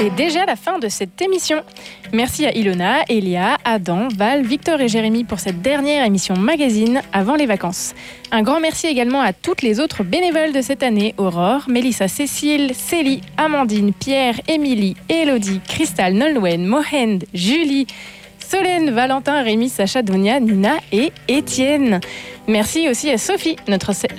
C'est déjà la fin de cette émission. Merci à Ilona, Elia, Adam, Val, Victor et Jérémy pour cette dernière émission magazine avant les vacances. Un grand merci également à toutes les autres bénévoles de cette année: Aurore, Mélissa, Cécile, Célie, Amandine, Pierre, Émilie, Élodie, Cristal, Nolwenn, Mohend, Julie, Solène, Valentin, Rémi, Sacha, Donia, Nina et Étienne. Merci aussi à Sophie, notre